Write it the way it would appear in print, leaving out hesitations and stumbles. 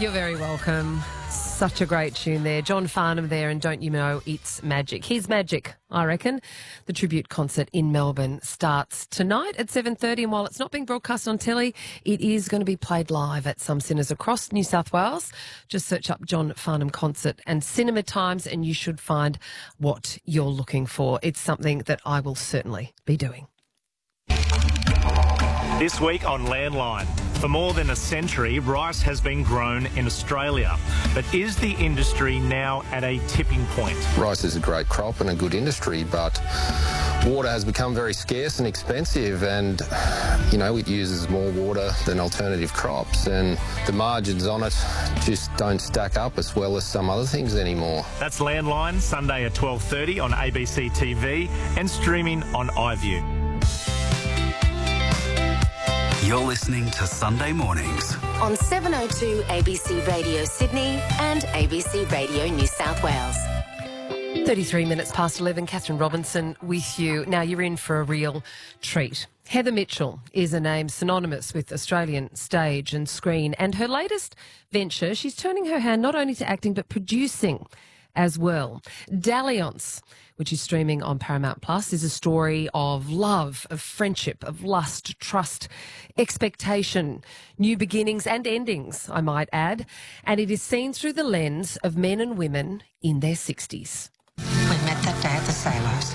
You're very welcome. Such a great tune there. John Farnham there, and Don't You Know It's Magic. Here's magic, I reckon. The tribute concert in Melbourne starts tonight at 7:30, and while it's not being broadcast on telly, it is going to be played live at some cinemas across New South Wales. Just search up John Farnham Concert and Cinema Times, and you should find what you're looking for. It's something that I will certainly be doing. This week on Landline. For more than a century, rice has been grown in Australia. But is the industry now at a tipping point? Rice is a great crop and a good industry, but water has become very scarce and expensive, and, it uses more water than alternative crops, and the margins on it just don't stack up as well as some other things anymore. That's Landline, Sunday at 12:30 on ABC TV and streaming on iView. You're listening to Sunday Mornings on 702 ABC Radio Sydney and ABC Radio New South Wales. 33 minutes past 11, Catherine Robinson with you. Now, you're in for a real treat. Heather Mitchell is a name synonymous with Australian stage and screen, and her latest venture, she's turning her hand not only to acting but producing as well. Dalliance, which is streaming on Paramount Plus, is a story of love, of friendship, of lust, trust, expectation, new beginnings and endings, I might add. And it is seen through the lens of men and women in their 60s. We met that day at the Sailors.